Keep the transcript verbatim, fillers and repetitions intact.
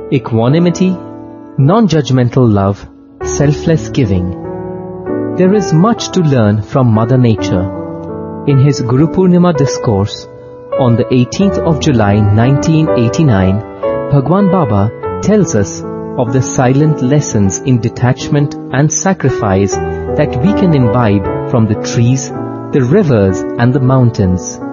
equanimity, non-judgmental love, selfless giving. There is much to learn from Mother Nature. In his Guru Purnima discourse on the eighteenth of July nineteen eighty-nine, Bhagwan Baba tells us of the silent lessons in detachment and sacrifice that we can imbibe from the trees, the rivers and the mountains.